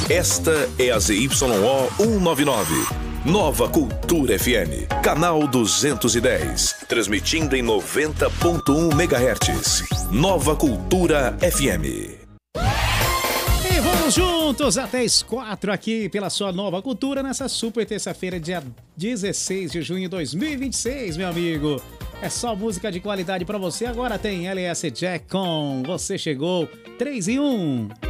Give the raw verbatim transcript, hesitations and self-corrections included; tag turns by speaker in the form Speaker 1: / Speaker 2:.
Speaker 1: Esta é a Z Y O cento e noventa e nove. Nova Cultura F M, canal duzentos e dez, transmitindo em noventa ponto um megahertz. Nova Cultura F M.
Speaker 2: E vamos juntos até as quatro aqui pela sua Nova Cultura nessa super terça-feira, dia dezesseis de junho de dois mil e vinte e seis, meu amigo. É só música de qualidade pra você. Agora tem L S Jack com Você Chegou três em um.